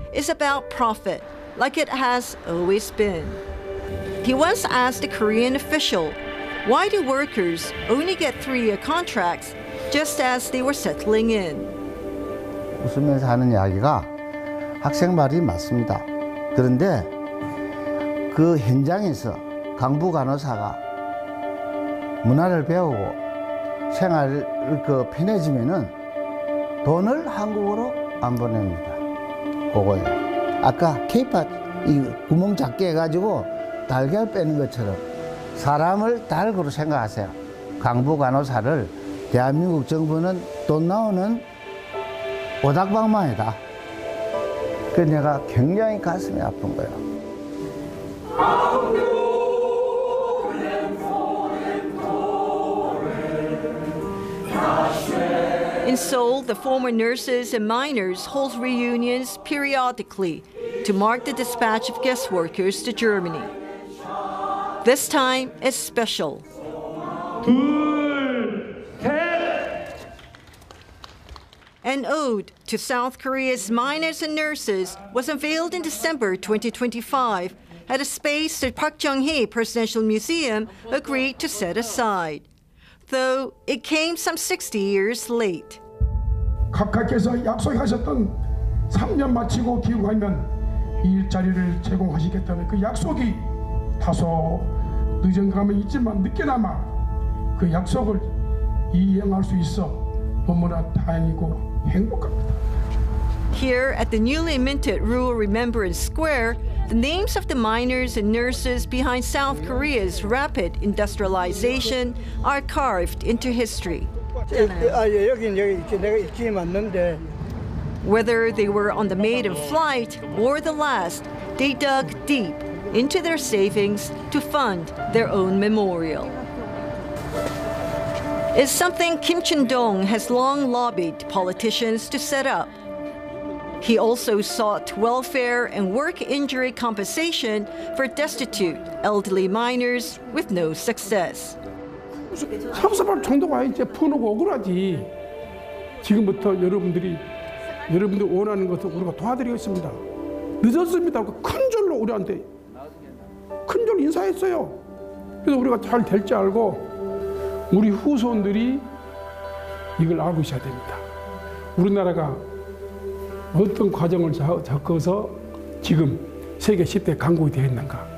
is about profit, like it has always been. He once asked a Korean official, why do workers only get 3-year contracts just as they were settling in? 웃으면서 하는 이야기가 학생 말이 맞습니다. 그런데 그 현장에서 강부 간호사가 문화를 배우고 생활 편해지면은 돈을 한국으로 안 보냅니다. 그거예요. 아까 케이팝 이 구멍 작게 해가지고 달걀 빼는 것처럼 사람을 달고로 생각하세요. 강부 간호사를 대한민국 정부는 돈 나오는 오닥방망이다. 그 내가 굉장히 가슴이 아픈 거예요. In Seoul, the former nurses and miners hold reunions periodically to mark the dispatch of guest workers to Germany. This time is special. An ode to South Korea's miners and nurses was unveiled in December 2025 at a space that Park Chung-hee Presidential Museum agreed to set aside, though it came some 60 years late. 각하께서 약속하셨던 3년 마치고 귀국하면 일자리를 제공하시겠다는 그 약속이 다소 늦은 감은 있지만 늦게나마 그 약속을 이행할 수 있어 너무나 다행이고 행복합니다. Here at the newly minted Rural Remembrance Square, the names of the miners and nurses behind South Korea's rapid industrialization are carved into history. Whether they were on the maiden flight or the last, they dug deep into their savings to fund their own memorial. It's something Kim Chun-dong has long lobbied politicians to set up. He also sought welfare and work injury compensation for destitute elderly miners with no success. 섭섭할 정도가 이제 푸놓고 억울하지. 지금부터 여러분들 원하는 것을 우리가 도와드리겠습니다. 늦었습니다. 큰 절로 우리한테 큰 절 인사했어요. 그래서 우리가 잘 될 줄 알고 우리 후손들이 이걸 알고 있어야 됩니다. 우리나라가 어떤 과정을 겪어서 지금 세계 10대 강국이 되었는가.